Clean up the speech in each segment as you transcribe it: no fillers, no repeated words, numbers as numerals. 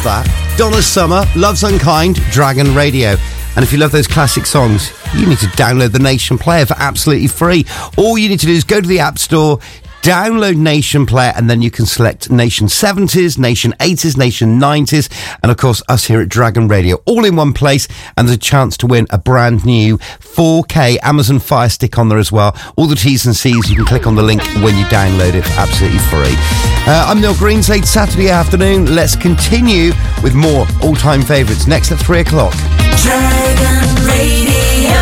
love that. Donna Summer, Love's Unkind, Dragon Radio. And if you love those classic songs, you need to download the Nation Player for absolutely free. All you need to do is go to the App Store, download Nation Player, and then you can select Nation 70s, Nation 80s, Nation 90s, and of course us here at Dragon Radio, all in one place. And there's a chance to win a brand new 4K Amazon Fire Stick on there as well. All the T's and C's, you can click on the link when you download it for absolutely free. I'm Neil Greenside, Saturday afternoon. Let's continue with more all-time favourites next at 3 o'clock. Dragon Radio.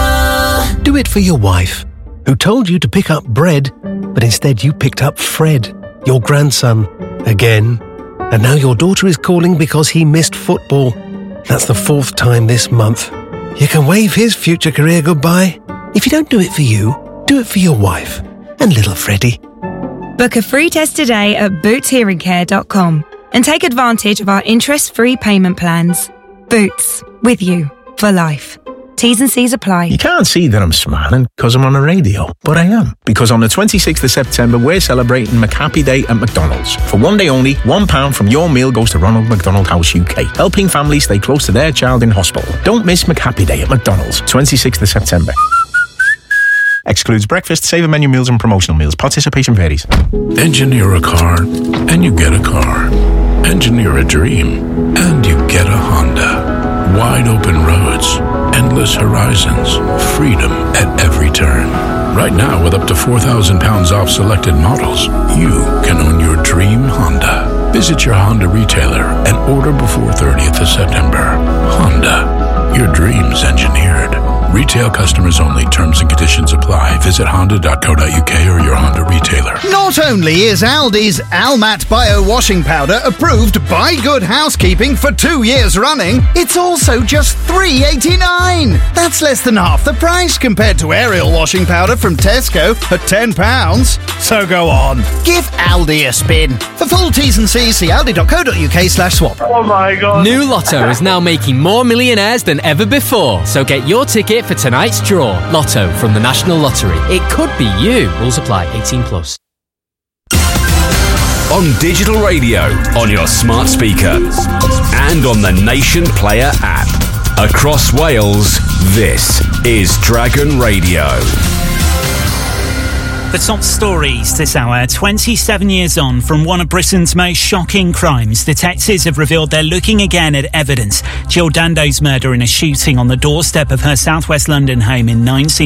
Do it for your wife, who told you to pick up bread, but instead you picked up Fred, your grandson, again. And now your daughter is calling because he missed football. That's the 4th time this month. You can wave his future career goodbye. If you don't do it for you, do it for your wife and little Freddie. Book a free test today at bootshearingcare.com and take advantage of our interest-free payment plans. Boots, with you for life. T's and C's apply. You can't see that I'm smiling because I'm on a radio, but I am. Because on the 26th of September, we're celebrating McHappy Day at McDonald's. For one day only, £1 from your meal goes to Ronald McDonald House UK, helping families stay close to their child in hospital. Don't miss McHappy Day at McDonald's, 26th of September. Excludes breakfast, saver menu meals and promotional meals. Participation varies. Engineer a car, and you get a car. Engineer a dream, and you get a Honda. Wide open roads, endless horizons, freedom at every turn. Right now, with up to £4,000 off selected models, you can own your dream Honda. Visit your Honda retailer and order before 30th of September. Honda, your dreams engineered. Retail customers only. Terms and conditions apply. Visit honda.co.uk or your Honda retailer. Not only is Aldi's Almat Bio Washing Powder approved by Good Housekeeping for 2 years running, it's also just $3.89. That's less than half the price compared to Ariel Washing Powder from Tesco at £10. So go on, give Aldi a spin. For full T's and C's, see aldi.co.uk/swap. Oh my God. New Lotto is now making more millionaires than ever before. So get your ticket for tonight's draw. Lotto from the National Lottery. It could be you. Rules apply. 18+. On digital radio, on your smart speaker, and on the Nation Player app. Across Wales, this is Dragon Radio. The top stories this hour. 27 years on from one of Britain's most shocking crimes, detectives have revealed they're looking again at evidence. Jill Dando's murder in a shooting on the doorstep of her southwest London home in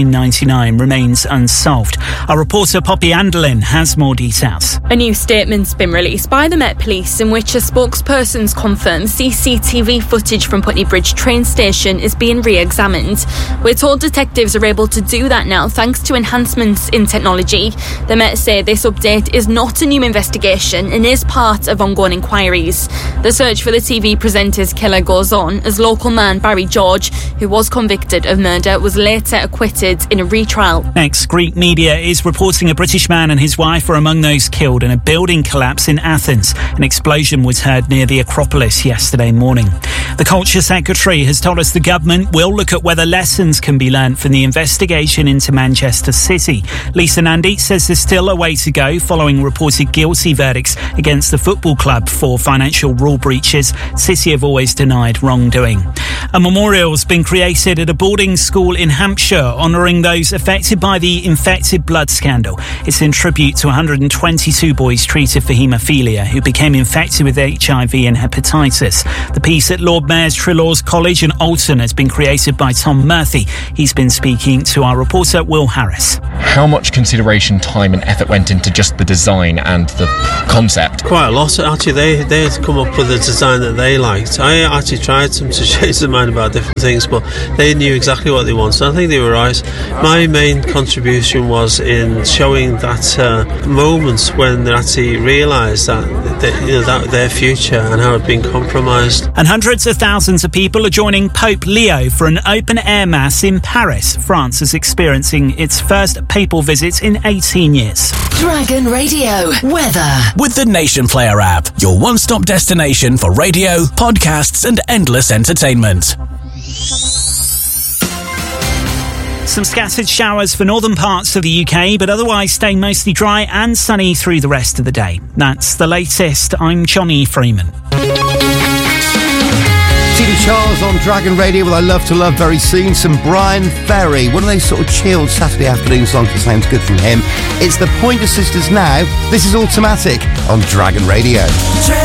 1999 remains unsolved. Our reporter Poppy Andelin has more details. A new statement's been released by the Met Police in which a spokesperson's confirmed CCTV footage from Putney Bridge train station is being re-examined. We're told detectives are able to do that now thanks to enhancements in technology. The Met say this update is not a new investigation and is part of ongoing inquiries. The search for the TV presenter's killer goes on as local man Barry George, who was convicted of murder, was later acquitted in a retrial. Next, Greek media is reporting a British man and his wife were among those killed in a building collapse in Athens. An explosion was heard near the Acropolis yesterday morning. The Culture Secretary has told us the government will look at whether lessons can be learnt from the investigation into Manchester City. Lisa Nandy says there's still a way to go following reported guilty verdicts against the football club for financial rule breaches. City have always denied wrongdoing. A memorial's been created at a boarding school in Hampshire honouring those affected by the infected blood scandal. It's in tribute to 122 boys treated for haemophilia who became infected with HIV and hepatitis. The piece at Lord Mayor's Trelawn's College in Alton has been created by Tom Murphy. He's been speaking to our reporter Will Harris. How much consideration, time and effort went into just the design and the concept? Quite a lot. Actually, they had come up with a design that they liked. I actually tried to change their mind about different things, but they knew exactly what they wanted. I think they were right. My main contribution was in showing that moment when they actually realised that, that their future and how it had been compromised. And hundreds of thousands of people are joining Pope Leo for an open-air mass in Paris. France is experiencing its first papal visit in 18 years. Dragon Radio weather. With the Nation Player app, your one-stop destination for radio, podcasts and endless entertainment. Some scattered showers for northern parts of the UK, but otherwise staying mostly dry and sunny through the rest of the day. That's the latest. I'm Johnny Freeman. Charles on Dragon Radio with I Love to Love very soon. Some Brian Ferry, one of those sort of chilled Saturday afternoon songs that sounds good from him. It's the Pointer Sisters now. This is Automatic on Dragon Radio.